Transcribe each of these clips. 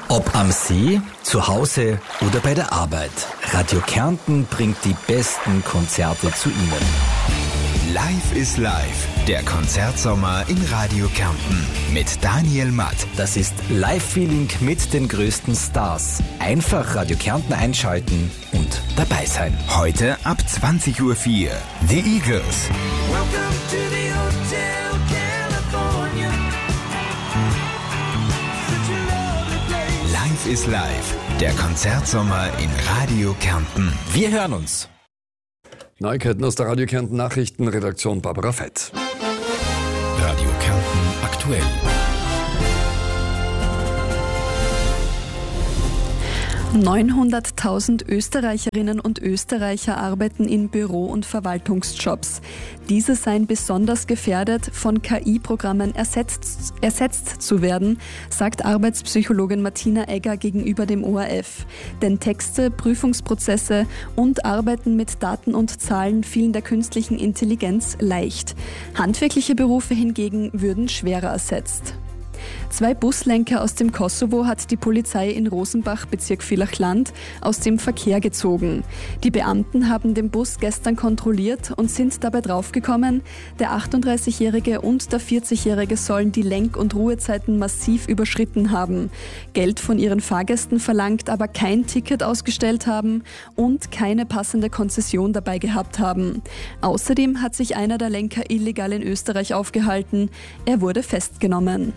Ob am See, zu Hause oder bei der Arbeit, Radio Kärnten bringt die besten Konzerte zu Ihnen. Live is Live, der Konzertsommer in Radio Kärnten mit Daniel Matt. Das ist Live-Feeling mit den größten Stars. Einfach Radio Kärnten einschalten und dabei sein. Heute ab 20.04 Uhr, The Eagles. Welcome to the Hotel California. Such a lovely place. Live is Live, der Konzertsommer in Radio Kärnten. Wir hören uns. Neuigkeiten aus der Radio Kärnten Nachrichtenredaktion Barbara Fett. Radio Kärnten aktuell. 900.000 Österreicherinnen und Österreicher arbeiten in Büro- und Verwaltungsjobs. Diese seien besonders gefährdet, von KI-Programmen ersetzt zu werden, sagt Arbeitspsychologin Martina Egger gegenüber dem ORF. Denn Texte, Prüfungsprozesse und Arbeiten mit Daten und Zahlen fielen der künstlichen Intelligenz leicht. Handwerkliche Berufe hingegen würden schwerer ersetzt. 2 Buslenker aus dem Kosovo hat die Polizei in Rosenbach, Bezirk Villachland, aus dem Verkehr gezogen. Die Beamten haben den Bus gestern kontrolliert und sind dabei draufgekommen, der 38-Jährige und der 40-Jährige sollen die Lenk- und Ruhezeiten massiv überschritten haben, Geld von ihren Fahrgästen verlangt, aber kein Ticket ausgestellt haben und keine passende Konzession dabei gehabt haben. Außerdem hat sich einer der Lenker illegal in Österreich aufgehalten. Er wurde festgenommen.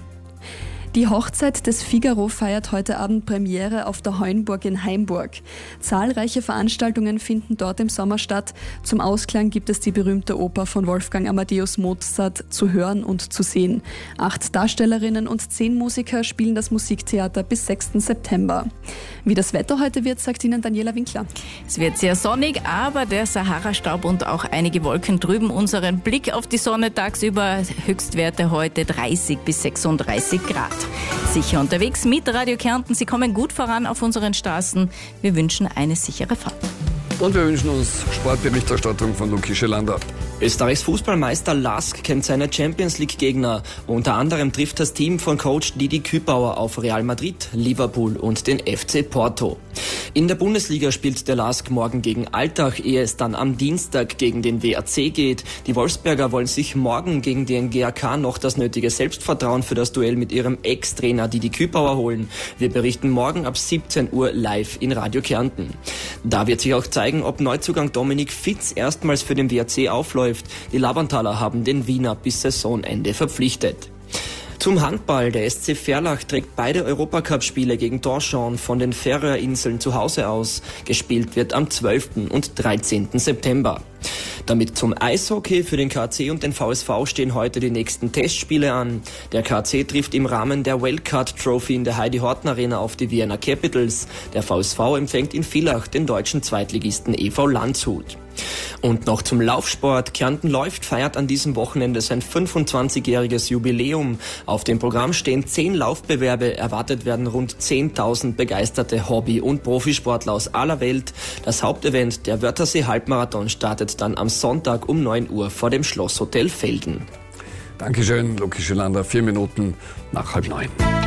Die Hochzeit des Figaro feiert heute Abend Premiere auf der Heunburg in Heimburg. Zahlreiche Veranstaltungen finden dort im Sommer statt. Zum Ausklang gibt es die berühmte Oper von Wolfgang Amadeus Mozart zu hören und zu sehen. 8 Darstellerinnen und 10 Musiker spielen das Musiktheater bis 6. September. Wie das Wetter heute wird, sagt Ihnen Daniela Winkler. Es wird sehr sonnig, aber der Sahara-Staub und auch einige Wolken trüben unseren Blick auf die Sonne tagsüber. Höchstwerte heute 30 bis 36 Grad. Sicher unterwegs mit Radio Kärnten. Sie kommen gut voran auf unseren Straßen. Wir wünschen eine sichere Fahrt. Und wir wünschen uns Sportberichterstattung von Luki Schelander. Österreichs Fußballmeister LASK kennt seine Champions-League-Gegner. Unter anderem trifft das Team von Coach Didi Kübauer auf Real Madrid, Liverpool und den FC Porto. In der Bundesliga spielt der LASK morgen gegen Altach, ehe es dann am Dienstag gegen den WAC geht. Die Wolfsberger wollen sich morgen gegen den GAK noch das nötige Selbstvertrauen für das Duell mit ihrem Ex-Trainer Didi Kübauer holen. Wir berichten morgen ab 17 Uhr live in Radio Kärnten. Da wird sich auch zeigen, ob Neuzugang Dominik Fitz erstmals für den WAC aufläuft. Die Labantaler haben den Wiener bis Saisonende verpflichtet. Zum Handball. Der SC Verlach trägt beide Europacup-Spiele gegen Dorschon von den Färöerinseln zu Hause aus. Gespielt wird am 12. und 13. September. Damit zum Eishockey. Für den KC und den VSV stehen heute die nächsten Testspiele an. Der KC trifft im Rahmen der Wildcard Trophy in der Heidi-Horten-Arena auf die Vienna Capitals. Der VSV empfängt in Villach den deutschen Zweitligisten EV Landshut. Und noch zum Laufsport. Kärnten läuft feiert an diesem Wochenende sein 25-jähriges Jubiläum. Auf dem Programm stehen 10 Laufbewerbe. Erwartet werden rund 10.000 begeisterte Hobby- und Profisportler aus aller Welt. Das Hauptevent, der Wörthersee Halbmarathon, startet dann am Sonntag um 9 Uhr vor dem Schlosshotel Felden. Dankeschön, Luki Schelander, 4 Minuten nach 8:30.